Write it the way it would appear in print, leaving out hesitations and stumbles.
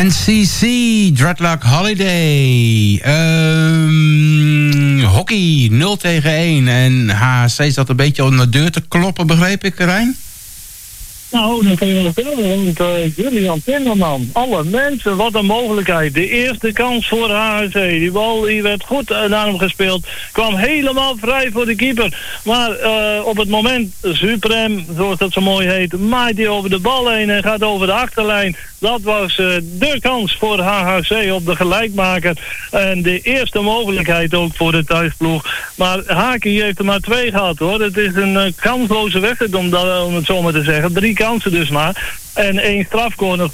NCC, Dreadlock Holiday. Hockey, 0-1. En HHC zat een beetje om de deur te kloppen, begreep ik, Rijn? Nou, dat kun je wel vertellen, want Julian Timmerman, alle mensen, wat een mogelijkheid. De eerste kans voor HHC, die bal die werd goed naar hem gespeeld, kwam helemaal vrij voor de keeper. Maar op het moment, Suprem, zoals dat zo mooi heet, maait hij over de bal heen en gaat over de achterlijn. Dat was de kans voor HHC op de gelijkmaker. En de eerste mogelijkheid ook voor de thuisploeg. Maar Haki heeft er maar 2 gehad, hoor. Het is een kansloze wedstrijd, om het zo maar te zeggen. 3 kansen dus maar. En 1 strafcorner